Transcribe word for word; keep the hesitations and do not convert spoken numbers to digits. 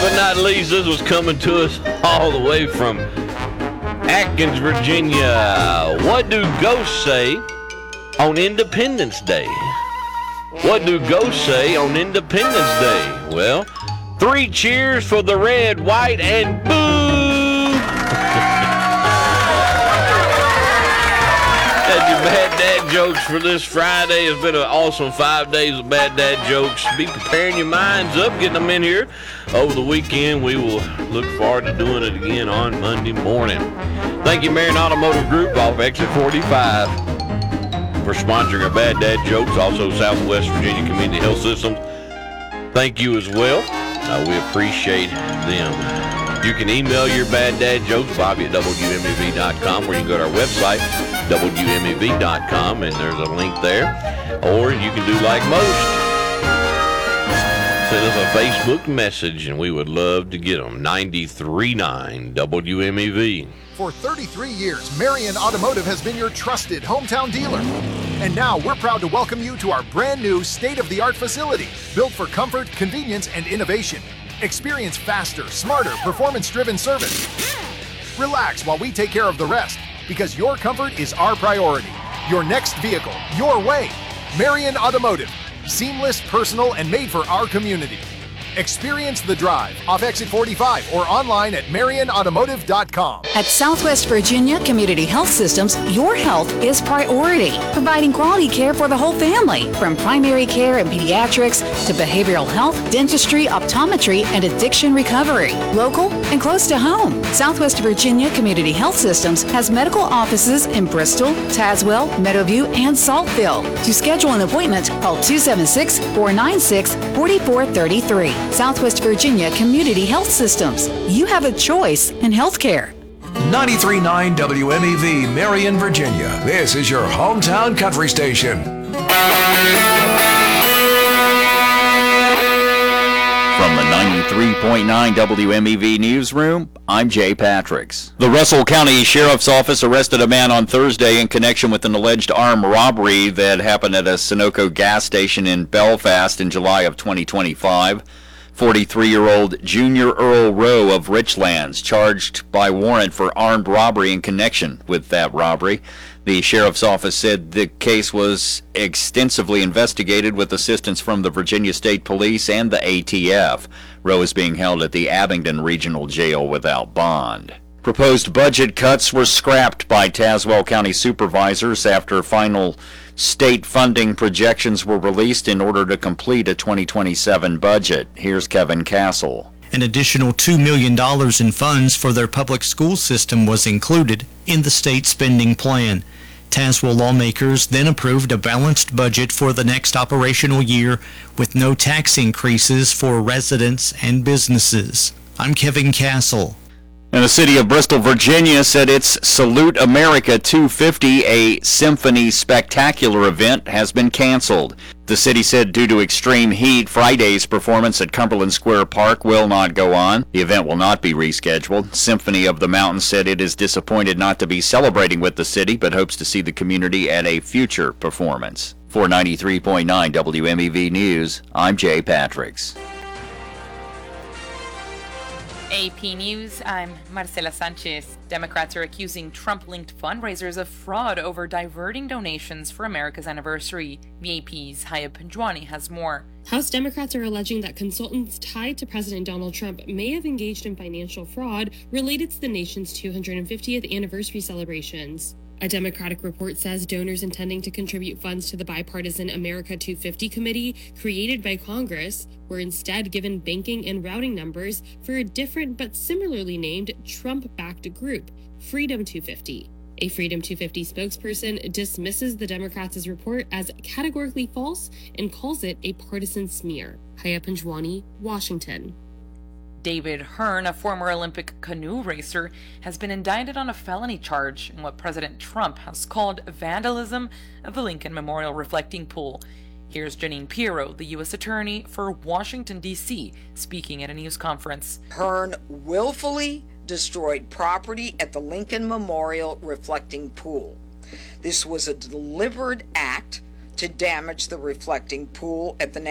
but not least, this was coming to us all the way from Atkins, Virginia. What do ghosts say on Independence Day? What do ghosts say on Independence Day? Well, three cheers for the red, white, and boo! That's your bad dad jokes for this Friday. It's been an awesome five days of bad dad jokes. Be preparing your minds up, getting them in here. Over the weekend, we will look forward to doing it again on Monday morning. Thank you, Marion Automotive Group off Exit forty-five, for sponsoring our Bad Dad Jokes. Also, Southwest Virginia Community Health Systems. Thank you as well. Uh, we appreciate them. You can email your Bad Dad Jokes, Bobby at W M E V dot com, or you can go to our website, W M E V dot com, and there's a link there. Or you can do like most. Send us a Facebook message, and we would love to get them. ninety-three point nine W M E V. For thirty-three years, Marion Automotive has been your trusted hometown dealer. And now we're proud to welcome you to our brand new state-of-the-art facility, built for comfort, convenience, and innovation. Experience faster, smarter, performance-driven service. Relax while we take care of the rest, because your comfort is our priority. Your next vehicle, your way. Marion Automotive. Seamless, personal, and made for our community. Experience the drive off Exit forty-five or online at Marion Automotive dot com. At Southwest Virginia Community Health Systems, your health is priority, providing quality care for the whole family, from primary care and pediatrics to behavioral health, dentistry, optometry, and addiction recovery. Local and close to home, Southwest Virginia Community Health Systems has medical offices in Bristol, Tazewell, Meadowview, and Saltville. To schedule an appointment, call two seven six, four nine six, four four three three. Southwest Virginia Community Health Systems. You have a choice in healthcare. ninety-three point nine W M E V, Marion, Virginia. This is your hometown country station. From the ninety-three point nine W M E V newsroom, I'm Jay Patricks. The Russell County Sheriff's Office arrested a man on Thursday in connection with an alleged armed robbery that happened at a Sunoco gas station in Belfast in July of twenty twenty-five. forty-three-year-old Junior Earl Rowe of Richlands, charged by warrant for armed robbery in connection with that robbery. The sheriff's office said the case was extensively investigated with assistance from the Virginia State Police and the A T F. Rowe is being held at the Abingdon Regional Jail without bond. Proposed budget cuts were scrapped by Tazewell County supervisors after final state funding projections were released in order to complete a twenty twenty-seven budget. Here's Kevin Castle. An additional two million dollars in funds for their public school system was included in the state spending plan. Tazewell lawmakers then approved a balanced budget for the next operational year with no tax increases for residents and businesses. I'm Kevin Castle. And the city of Bristol, Virginia said its Salute America two fifty, a symphony spectacular event, has been canceled. The city said due to extreme heat, Friday's performance at Cumberland Square Park will not go on. The event will not be rescheduled. Symphony of the Mountains said it is disappointed not to be celebrating with the city, but hopes to see the community at a future performance. For ninety-three point nine W M E V News, I'm Jay Patricks. A P News, I'm Marcela Sanchez. Democrats are accusing Trump-linked fundraisers of fraud over diverting donations for America's anniversary. The A P's Haya Panjwani has more. House Democrats are alleging that consultants tied to President Donald Trump may have engaged in financial fraud related to the nation's two hundred fiftieth anniversary celebrations. A Democratic report says donors intending to contribute funds to the bipartisan America two fifty committee created by Congress were instead given banking and routing numbers for a different but similarly named Trump-backed group, Freedom two fifty. A Freedom two fifty spokesperson dismisses the Democrats' report as categorically false and calls it a partisan smear. Haya Panjwani, Washington. David Hearn, a former Olympic canoe racer, has been indicted on a felony charge in what President Trump has called vandalism of the Lincoln Memorial reflecting pool. Here's Janine Pirro, the U S Attorney for Washington, D C, speaking at a news conference. Hearn willfully destroyed property at the Lincoln Memorial reflecting pool. This was a deliberate act to damage the reflecting pool at the